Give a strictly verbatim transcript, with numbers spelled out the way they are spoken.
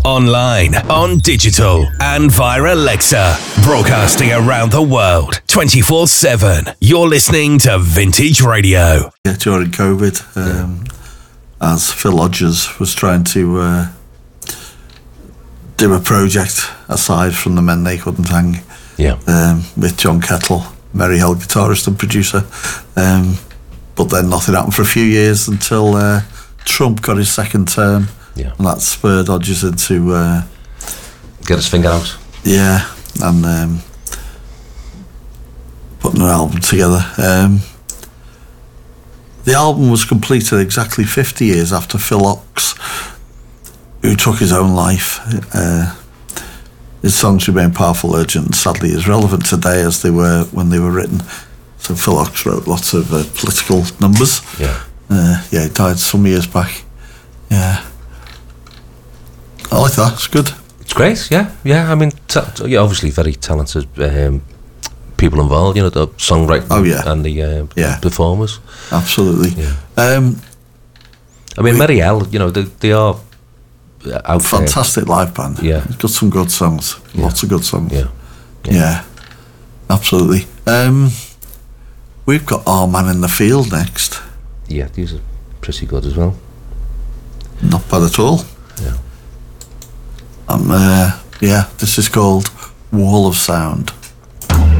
online, on digital, and via Alexa. Broadcasting around the world, twenty-four seven. You're listening to Vintage Radio. Yeah, during COVID, um, as Phil Hodges was trying to uh, do a project aside from the Men They Couldn't Hang, yeah, um, with John Kettle, Merry Hell guitarist and producer. Um, but then nothing happened for a few years until uh, Trump got his second term, yeah, and that spurred Hodges into uh, get his finger out. Yeah, and um, putting an album together. Um, the album was completed exactly fifty years after Phil Ochs, who took his own life. Uh, his songs remain powerful, urgent, and sadly as relevant today as they were when they were written. So Phil Ochs wrote lots of uh, political numbers. Yeah, uh, yeah, he died some years back. Yeah, I like that. It's good. It's great. Yeah, yeah. I mean, ta- yeah, obviously very talented um, people involved. You know, the songwriting. Oh yeah, and the uh, yeah. performers. Absolutely. Yeah. Um, I mean, Merry Hell. You know, they, they are out fantastic there. live band. Yeah, it's got some good songs. Yeah. Lots of good songs. Yeah, yeah, yeah. Absolutely. Um, we've got Our Man in the Field next. Yeah, these are pretty good as well. Not bad at all. Yeah. Um, uh, yeah, this is called Wall of Sound.